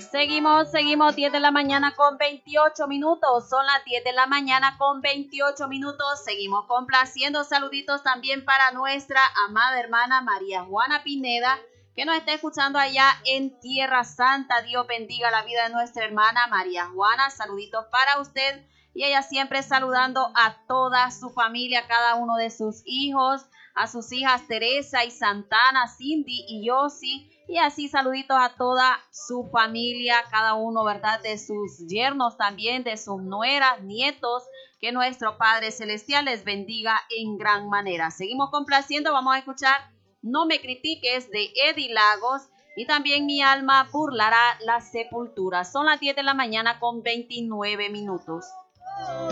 Seguimos, 10 de la mañana con 28 minutos. Son las 10 de la mañana con 28 minutos. Seguimos complaciendo. Saluditos también para nuestra amada hermana María Juana Pineda, que nos está escuchando allá en Tierra Santa. Dios bendiga la vida de nuestra hermana María Juana. Saluditos para usted. Y ella siempre saludando a toda su familia, a cada uno de sus hijos, a sus hijas Teresa y Santana, Cindy y Yossi. Y así saluditos a toda su familia, cada uno, ¿verdad? De sus yernos también, de sus nueras, nietos. Que nuestro Padre Celestial les bendiga en gran manera. Seguimos complaciendo, vamos a escuchar No me critiques de Eddie Lagos. Y también Mi alma burlará la sepultura. Son las 10 de la mañana con 29 minutos.